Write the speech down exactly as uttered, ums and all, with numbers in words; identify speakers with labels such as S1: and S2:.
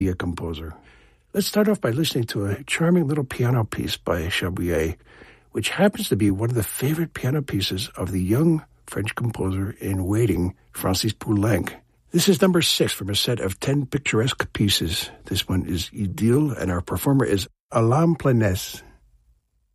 S1: a composer. Let's start off by listening to a charming little piano piece by Chabrier, which happens to be one of the favorite piano pieces of the young French composer in waiting, Francis Poulenc. This is number six from a set of ten picturesque pieces. This one is Idylle, and our performer is Alain Planès.